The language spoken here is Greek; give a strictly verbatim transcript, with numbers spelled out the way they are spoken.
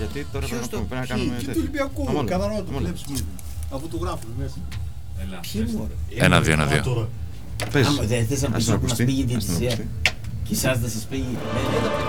Γιατί τώρα πρέπει να, πρέπει να Ποιοι? κάνουμε. Και τέτοιο. του Ολυμπιακού. Αμόλυ. Καθαρό το Αμόλυ. κλέψιμο. Αφού του γράφουν μέσα. Ποιοι μου, ρε. Ένα-δύο, ένα-δύο. Πες. Άμα δεν θες να Ας πεις τον ότι μας ακουστεί. πήγε η Ας τον διαιτησία ακουστεί. και εσάς δεν σας πήγε.